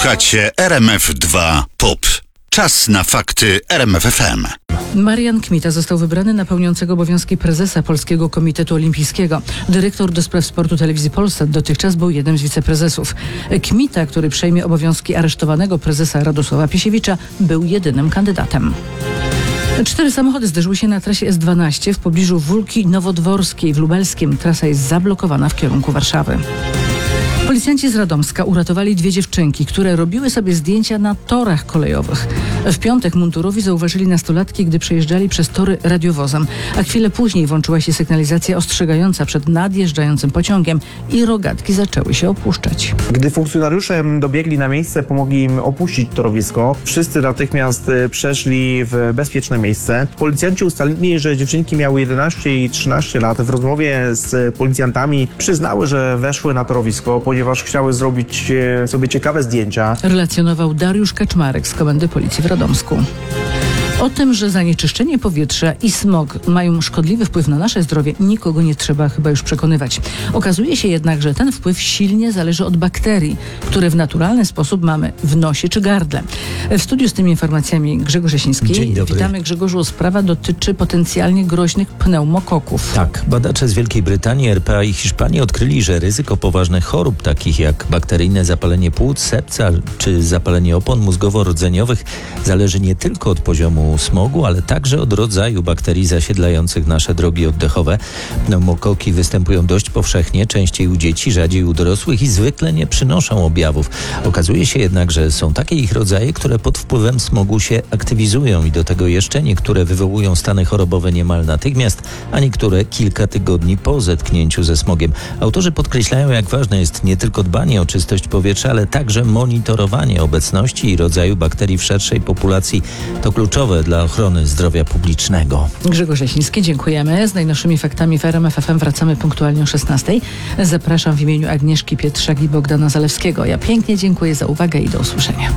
Słuchacie RMF2 POP. Czas na fakty RMFFM. Marian Kmita został wybrany na pełniącego obowiązki prezesa Polskiego Komitetu Olimpijskiego. Dyrektor do spraw sportu Telewizji Polsat dotychczas był jednym z wiceprezesów. Kmita, który przejmie obowiązki aresztowanego prezesa Radosława Piesiewicza, był jedynym kandydatem. 4 samochody zderzyły się na trasie S12 w pobliżu Wólki Nowodworskiej w Lubelskiem. Trasa jest zablokowana w kierunku Warszawy. Policjanci z Radomska uratowali 2 dziewczynki, które robiły sobie zdjęcia na torach kolejowych. W piątek mundurowi zauważyli nastolatki, gdy przejeżdżali przez tory radiowozem, a chwilę później włączyła się sygnalizacja ostrzegająca przed nadjeżdżającym pociągiem i rogatki zaczęły się opuszczać. Gdy funkcjonariusze dobiegli na miejsce, pomogli im opuścić torowisko. Wszyscy natychmiast przeszli w bezpieczne miejsce. Policjanci ustalili, że dziewczynki miały 11 i 13 lat. W rozmowie z policjantami przyznały, że weszły na torowisko, ponieważ chciały zrobić sobie ciekawe zdjęcia. Relacjonował Dariusz Kaczmarek z Komendy Policji w Radomsku. O tym, że zanieczyszczenie powietrza i smog mają szkodliwy wpływ na nasze zdrowie, nikogo nie trzeba chyba już przekonywać. Okazuje się jednak, że ten wpływ silnie zależy od bakterii, które w naturalny sposób mamy w nosie czy gardle. W studiu z tymi informacjami Grzegorz Jasiński. Dzień dobry. Witamy, Grzegorzu. Sprawa dotyczy potencjalnie groźnych pneumokoków. Tak, badacze z Wielkiej Brytanii, RPA i Hiszpanii odkryli, że ryzyko poważnych chorób, takich jak bakteryjne zapalenie płuc, sepsa czy zapalenie opon mózgowo-rdzeniowych, zależy nie tylko od poziomu smogu, ale także od rodzaju bakterii zasiedlających nasze drogi oddechowe. Pneumokoki występują dość powszechnie, częściej u dzieci, rzadziej u dorosłych i zwykle nie przynoszą objawów. Okazuje się jednak, że są takie ich rodzaje, które pod wpływem smogu się aktywizują i do tego jeszcze niektóre wywołują stany chorobowe niemal natychmiast, a niektóre kilka tygodni po zetknięciu ze smogiem. Autorzy podkreślają, jak ważne jest nie tylko dbanie o czystość powietrza, ale także monitorowanie obecności i rodzaju bakterii w szerszej populacji. To kluczowe dla ochrony zdrowia publicznego. Grzegorz Jasiński, dziękujemy. Z najnowszymi faktami w RMFFM wracamy punktualnie o 16:00. Zapraszam w imieniu Agnieszki Pietrzak i Bogdana Zalewskiego. Ja pięknie dziękuję za uwagę i do usłyszenia.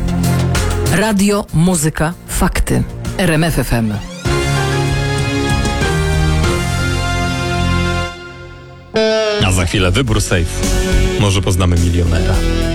Radio, muzyka, fakty. RMFFM. A za chwilę wybór Safe. Może poznamy milionera.